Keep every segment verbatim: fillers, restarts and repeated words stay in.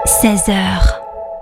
seize heures.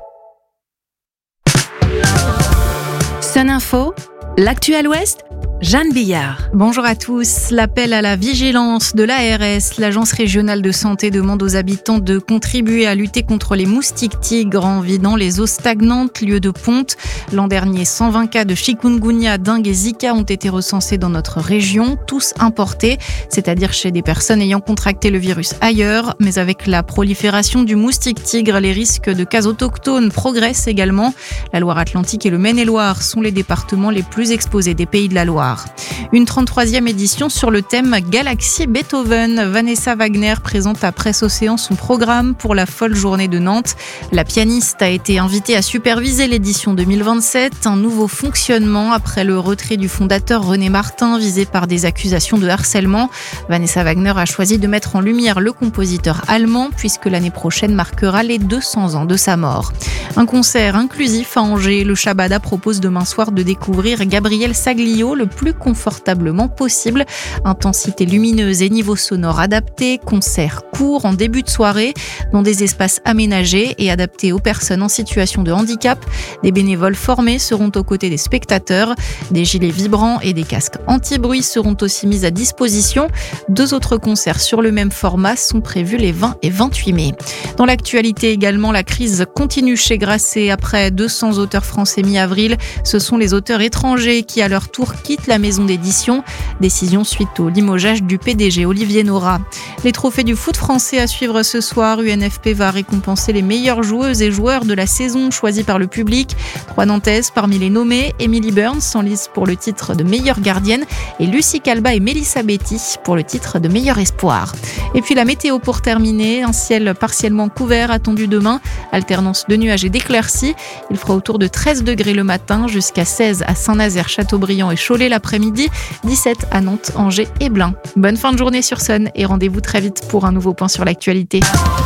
Sun Info, l'actu à l'Ouest, Jeanne Billard. Bonjour à tous. L'appel à la vigilance de l'A R S, l'Agence régionale de santé, demande aux habitants de contribuer à lutter contre les moustiques tigres en vidant les eaux stagnantes, lieux de ponte. L'an dernier, cent vingt cas de chikungunya, dengue et zika ont été recensés dans notre région, tous importés, c'est-à-dire chez des personnes ayant contracté le virus ailleurs. Mais avec la prolifération du moustique tigre, les risques de cas autochtones progressent également. La Loire-Atlantique et le Maine-et-Loire sont les départements les plus exposés des Pays de la Loire. Une trente-troisième édition sur le thème Galaxie Beethoven. Vanessa Wagner présente à Presse Océan son programme pour la folle journée de Nantes. La pianiste a été invitée à superviser l'édition deux mille vingt-sept, un nouveau fonctionnement après le retrait du fondateur René Martin visé par des accusations de harcèlement. Vanessa Wagner a choisi de mettre en lumière le compositeur allemand puisque l'année prochaine marquera les deux cents ans de sa mort. Un concert inclusif à Angers. Le Shabada propose demain soir de découvrir Gabriel Saglio le plus confortablement possible. Intensité lumineuse et niveau sonore adapté, concert court en début de soirée dans des espaces aménagés et adaptés aux personnes en situation de handicap. Des bénévoles formés seront aux côtés des spectateurs. Des gilets vibrants et des casques anti-bruit seront aussi mis à disposition. Deux autres concerts sur le même format sont prévus les vingt et vingt-huit mai. Dans l'actualité également, la crise continue chez Grasset. Après deux cents auteurs français mi-avril, ce sont les auteurs étrangers qui à leur tour quittent la maison d'édition. Décision suite au limogeage du P D G Olivier Nora. Les trophées du foot français à suivre ce soir. U N F P va récompenser les meilleures joueuses et joueurs de la saison choisis par le public. Trois Nantaises parmi les nommées. Emily Burns en lice pour le titre de meilleure gardienne et Lucie Calba et Mélissa Betty pour le titre de meilleur espoir. Et puis la météo pour terminer. Un ciel partiellement couvert attendu demain. Alternance de nuages et d'éclaircies. Il fera autour de treize degrés le matin jusqu'à seize à Saint-Nazaire, Châteaubriand et Cholet l'après-midi, dix-sept à Nantes, Angers et Blain. Bonne fin de journée sur Sun et rendez-vous très vite pour un nouveau point sur l'actualité.